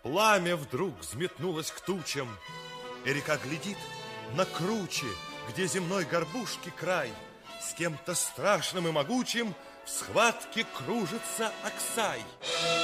Пламя вдруг взметнулось к тучам, и река глядит на круче, где земной горбушки край. С кем-то страшным и могучим в схватке кружится Аксай.